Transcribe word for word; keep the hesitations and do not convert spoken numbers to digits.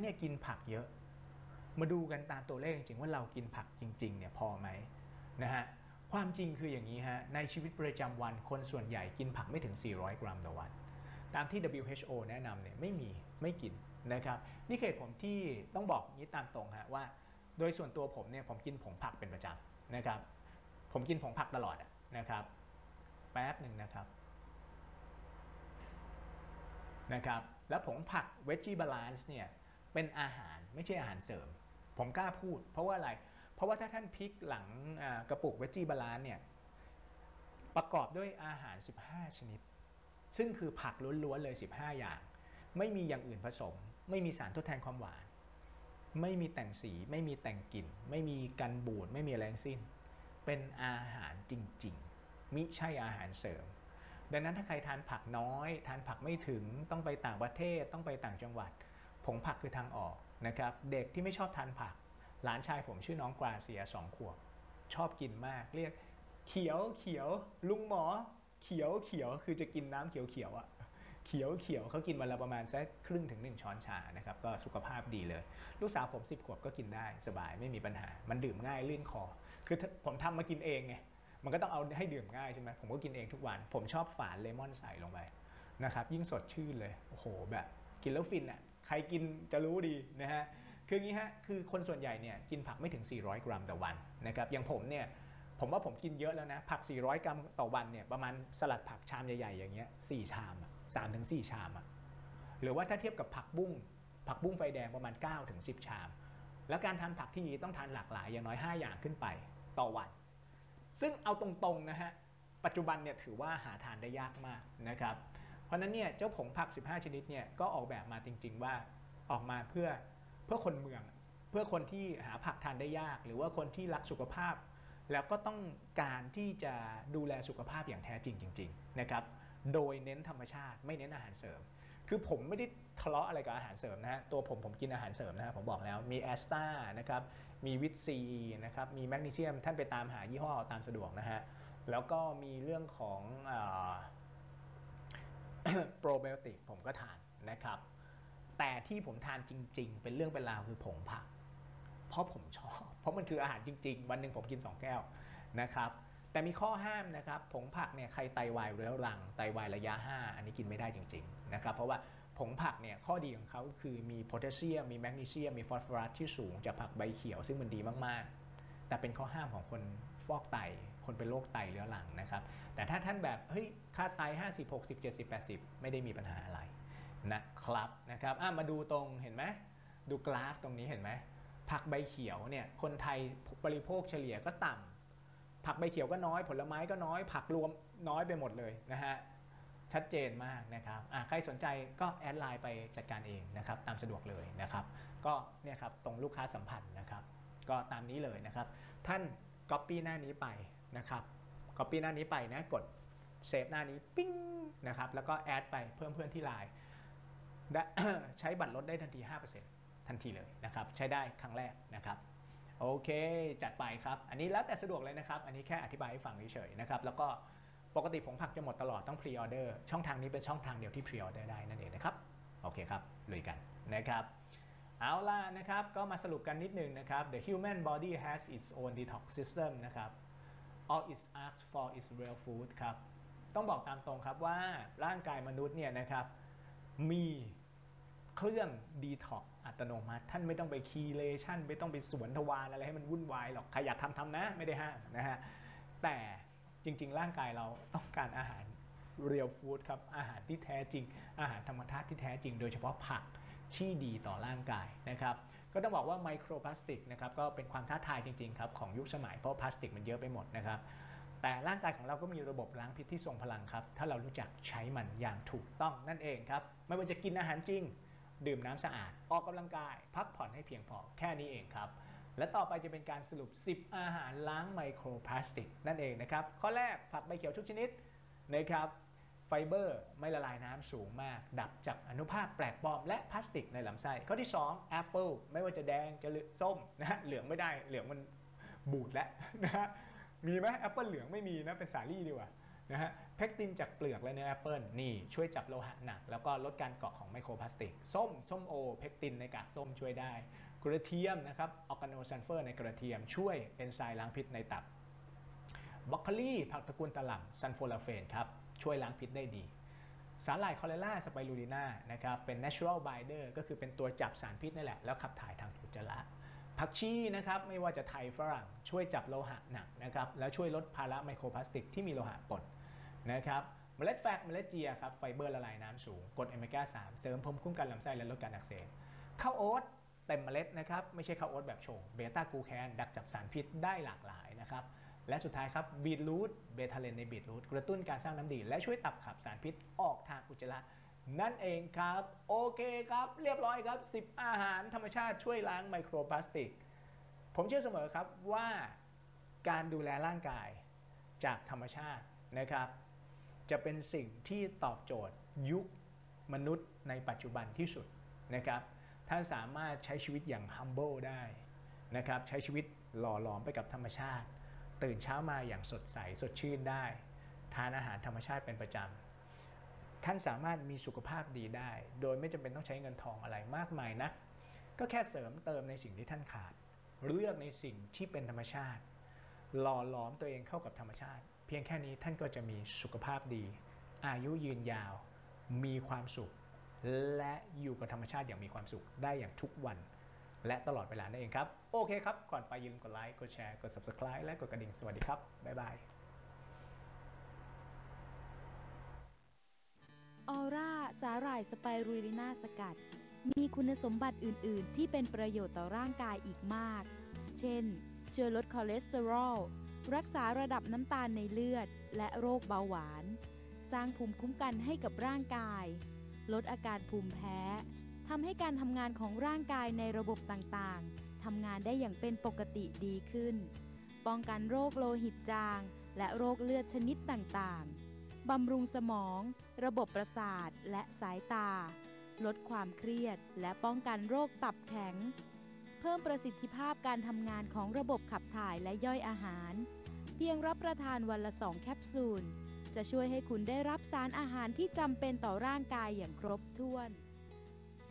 เนี่ยกินผักเยอะมาดูกันตามตัวเลขจริงๆว่าเรากินผักจริงๆเนี่ยพอไหมนะฮะความจริงคืออย่างนี้ฮะในชีวิตประจำวันคนส่วนใหญ่กินผักไม่ถึงสี่ร้อยกรัมต่อวันตามที่ ดับเบิลยู เอช โอ แนะนำเนี่ยไม่มีไม่กินนะครับนี่คือเหตุผลที่ต้องบอกนี้ตามตรงฮะว่าโดยส่วนตัวผมเนี่ยผมกินผงผักเป็นประจำนะครับผมกินผงผักตลอดนะครับแป๊บหนึ่งนะครับนะครับแล้วผงผัก Veggie Balance เนี่ยเป็นอาหารไม่ใช่อาหารเสริมผมกล้าพูดเพราะว่าอะไรเพราะว่าถ้าท่านพลิกหลังกระปุก Veggie Balance เนี่ยประกอบด้วยอาหารสิบห้าชนิดซึ่งคือผักล้วนๆเลยสิบห้าอย่างไม่มีอย่างอื่นผสมไม่มีสารทดแทนความหวานไม่มีแต่งสีไม่มีแต่งกลิ่นไม่มีกันบูดไม่มีอะไรทั้งสิ้นเป็นอาหารจริงๆมิใช่อาหารเสริมดังนั้นถ้าใครทานผักน้อยทานผักไม่ถึงต้องไปต่างประเทศต้องไปต่างจังหวัดผงผักคือทางออกนะครับเด็กที่ไม่ชอบทานผักหลานชายผมชื่อน้องกราเซียสองขวบชอบกินมากเรียกเขียวเขียวลุงหมอเขียวเขียวคือจะกินน้ำเขียวเขียวอ่ะเขียวเขียวเขากินวันละประมาณสักครึ่งถึงหนึ่งช้อนชานะครับก็สุขภาพดีเลยลูกสาวผมสิบขวบก็กินได้สบายไม่มีปัญหามันดื่มง่ายลื่นคอคือผมทำมากินเองไงมันก็ต้องเอาให้ดื่มง่ายใช่ไหมผมก็กินเองทุกวันผมชอบฝานเลมอนใส่ลงไปนะครับยิ่งสดชื่นเลยโอ้โหแบบกินแล้วฟินอ่ะใครกินจะรู้ดีนะฮะคืออย่างนี้ฮะคือคนส่วนใหญ่เนี่ยกินผักไม่ถึงสี่ร้อยกรัมต่อวันนะครับอย่างผมเนี่ยผมว่าผมกินเยอะแล้วนะผักสี่ร้อยกรัมต่อวันเนี่ยประมาณสลัดผักชามใหญ่ๆอย่างเงี้ยสี่ชามสามถึงสี่ชามอ่ะหรือว่าถ้าเทียบกับผักบุ้งผักบุ้งไฟแดงประมาณเก้าถึงสิบชามแล้วการทานผักที่ดีต้องทานหลากหลายอย่างน้อยห้าอย่างขึ้นไปต่อวันซึ่งเอาตรงๆนะฮะปัจจุบันเนี่ยถือว่าหาทานได้ยากมากนะครับเพราะนั้นเนี่ยเจ้าผงผักสิบห้าชนิดเนี่ยก็ออกแบบมาจริงๆว่าออกมาเพื่อเพื่อคนเมืองเพื่อคนที่หาผักทานได้ยากหรือว่าคนที่รักสุขภาพแล้วก็ต้องการที่จะดูแลสุขภาพอย่างแท้จริงจริงๆนะครับโดยเน้นธรรมชาติไม่เน้นอาหารเสริมคือผมไม่ได้ทะเลาะอะไรกับอาหารเสริมนะฮะตัวผมผมกินอาหารเสริมนะฮะผมบอกแล้วมีแอสตานะครับมีวิตซีนะครับมีแมกนีเซียมท่านไปตามหายี่ห้อตามสะดวกนะฮะแล้วก็มีเรื่องของโปรไบโอติกผมก็ทานนะครับแต่ที่ผมทานจริงๆเป็นเรื่องเป็นราวคือผงผักเพราะผมชอบเพราะมันคืออาหารจริงๆวันหนึ่งผมกินสองแก้วนะครับแต่มีข้อห้ามนะครับผงผักเนี่ยใครไตวายเรื้อรังไตวายระยะห้าอันนี้กินไม่ได้จริงๆนะครับเพราะว่าผงผักเนี่ยข้อดีของเขาคือมีโพแทสเซียมมีแมกนีเซียมมีฟอสฟอรัสที่สูงจากผักใบเขียวซึ่งมันดีมากๆแต่เป็นข้อห้ามของคนฟอกไตคนเป็นโรคไตเรื้อรังนะครับแต่ถ้าท่านแบบเฮ้ยค่าไตห้าสิบ หกสิบ เจ็ดสิบ แปดสิบไม่ได้มีปัญหาอะไรนะครับนะครับอ่ะมาดูตรงเห็นไหมดูกราฟตรงนี้เห็นไหมผักใบเขียวเนี่ยคนไทยบริโภคเฉลี่ยก็ต่ำผักใบเขียวก็น้อยผลไม้ก็น้อยผักรวมน้อยไปหมดเลยนะฮะชัดเจนมากนะครับอ่ะใครสนใจก็แอดไลน์ไปจัดการเองนะครับตามสะดวกเลยนะครับก็เนี่ยครับตรงลูกค้าสัมพันธ์นะครับก็ตามนี้เลยนะครับท่าน Copy หน้านี้ไปนะครับ Copy หน้านี้ไปนะกดเซฟหน้านี้ปิ้งนะครับแล้วก็แอดไปเพิ่มเพื่อนที่ไลน์ใช้บัตรลดได้ทันที ห้าเปอร์เซ็นต์ ทันทีเลยนะครับใช้ได้ครั้งแรกนะครับโอเคจัดไปครับอันนี้แล้วแต่สะดวกเลยนะครับอันนี้แค่อธิบายให้ฟังเฉยๆนะครับแล้วก็ปกติผงผักจะหมดตลอดต้องพรีออเดอร์ช่องทางนี้เป็นช่องทางเดียวที่พรีออเดอร์ได้นั่นเองนะครับโอเคครับลุยกันนะครับเอาล่ะนะครับก็มาสรุปกันนิดนึงนะครับ The human body has its own detox system นะครับ all it asks for is real food ครับต้องบอกตามตรงครับว่าร่างกายมนุษย์เนี่ยนะครับมีเครื่องดีท็อกอัตโนมัติท่านไม่ต้องไปคีเลชั่นไม่ต้องไปสวนทวารอะไรให้มันวุ่นวายหรอกใครอยากทำทำนะไม่ได้ห้ามนะฮะแต่จริงๆร่างกายเราต้องการอาหารเรียลฟู้ดครับอาหารที่แท้จริงอาหารธรรมชาติที่แท้จริงโดยเฉพาะผักที่ดีต่อร่างกายนะครับก็ต้องบอกว่าไมโครพลาสติกนะครับก็เป็นความท้าทายจริงๆครับของยุคสมัยเพราะพลาสติกมันเยอะไปหมดนะครับแต่ร่างกายของเราก็มีระบบล้างพิษที่ทรงพลังครับถ้าเรารู้จักใช้มันอย่างถูกต้องนั่นเองครับไม่ว่าจะกินอาหารจริงดื่มน้ำสะอาดออกกำลังกายพักผ่อนให้เพียงพอแค่นี้เองครับและต่อไปจะเป็นการสรุปสิบอาหารล้างไมโครพลาสติกนั่นเองนะครับข้อแรกผักใบเขียวทุกชนิดนะครับไฟเบอร์ไม่ละลายน้ำสูงมากดับจับอนุภาคแปลกปลอมและพลาสติกในลำไส้ข้อที่สองแอปเปิลไม่ว่าจะแดงจะส้มนะฮะเหลืองไม่ได้เหลืองมันบูดแล้วนะฮะมีไหมแอปเปิลเหลืองไม่มีนะเป็นสาลี่ดีกว่านะฮะเพกตินจากเปลือกและเนื้อแอปเปิลนี่ช่วยจับโลหะหนักแล้วก็ลดการเกาะของไมโครพลาสติกส้มส้มโอเพกตินในกากส้มช่วยได้กระเทียมนะครับออร์แกโนซัลเฟอร์ในกระเทียมช่วยเอนไซม์ล้างพิษในตับบรอกโคลีผักตระกูลตะหล่ำซัลโฟลาเฟนครับช่วยล้างพิษได้ดีสาหร่ายคอเรล่าสไปรูลิน่านะครับเป็น natural binder ก็คือเป็นตัวจับสารพิษนั่นแหละแล้วขับถ่ายทางอุจจาระผักชีนะครับไม่ว่าจะไทยฝรั่งช่วยจับโลหะหนักนะครับแล้วช่วยลดภาระไมโครพลาสติกที่มีโลหะปนนะครับเมล็ดแฟกเมล็ดเจียครับไฟเบอร์ละลายน้ำสูงกรดโอเมก้าสามเสริมภูมิคุ้มกันลำไส้และลดการอักเสบข้าวโอ๊ตเต็มเมล็ดนะครับไม่ใช่ข้าวโอ๊ตแบบชงเบต้ากลูแคนดักจับสารพิษได้หลากหลายนะครับและสุดท้ายครับบีทรูทเบทาเลนในบีทรูทกระตุ้นการสร้างน้ำดีและช่วยตับขับสารพิษออกทางอุจจาระนั่นเองครับโอเคครับเรียบร้อยครับสิบอาหารธรรมชาติช่วยล้างไมโครพลาสติกผมเชื่อเสมอครับว่าการดูแลร่างกายจากธรรมชาตินะครับจะเป็นสิ่งที่ตอบโจทย์ยุคมนุษย์ในปัจจุบันที่สุดนะครับท่านสามารถใช้ชีวิตอย่าง humble ได้นะครับใช้ชีวิตหล่อหลอมไปกับธรรมชาติตื่นเช้ามาอย่างสดใสสดชื่นได้ทานอาหารธรรมชาติเป็นประจำท่านสามารถมีสุขภาพดีได้โดยไม่จำเป็นต้องใช้เงินทองอะไรมากมายนะก็แค่เสริมเติมในสิ่งที่ท่านขาดเลือกในสิ่งที่เป็นธรรมชาติหล่อหลอมตัวเองเข้ากับธรรมชาติเพียงแค่นี้ท่านก็จะมีสุขภาพดีอายุยืนยาวมีความสุขและอยู่กับธรรมชาติอย่างมีความสุขได้อย่างทุกวันและตลอดเวลานั่นเองครับโอเคครับก่อนไปอย่าลืมกดไลค์กดแชร์กด ซับสไครบ์ และกดกระดิ่งสวัสดีครับบ๊ายบายออร่าสาหร่ายสไปรูลิน่าสกัดมีคุณสมบัติอื่น ๆ ที่เป็นประโยชน์ต่อร่างกายอีกมาก เช่นช่วยลดคอเลสเตอรอลรักษาระดับน้ำตาลในเลือดและโรคเบาหวานสร้างภูมิคุ้มกันให้กับร่างกายลดอาการภูมิแพ้ทำให้การทำงานของร่างกายในระบบต่างๆทำงานได้อย่างเป็นปกติดีขึ้นป้องกันโรคโลหิตจางและโรคเลือดชนิดต่างๆบำรุงสมองระบบประสาทและสายตาลดความเครียดและป้องกันโรคตับแข็งเพิ่มประสิทธิภาพการทำงานของระบบขับถ่ายและย่อยอาหารเพียงรับประทานวันละสองแคปซูลจะช่วยให้คุณได้รับสารอาหารที่จำเป็นต่อร่างกายอย่างครบถ้วน